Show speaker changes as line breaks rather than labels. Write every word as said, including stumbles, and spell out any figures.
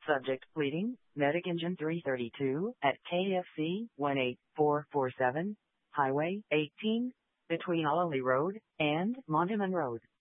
Subject pleading, Medic Engine three thirty-two at K F C one eight four four seven, Highway eighteen, between Ollaley Road and Monteman Road.